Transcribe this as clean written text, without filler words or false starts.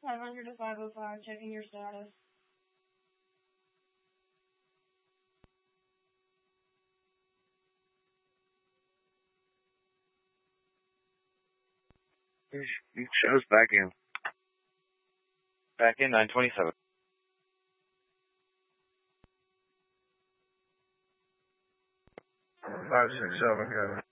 500 to 505, checking your status. You shows back in. Back in 927. 567, Kevin.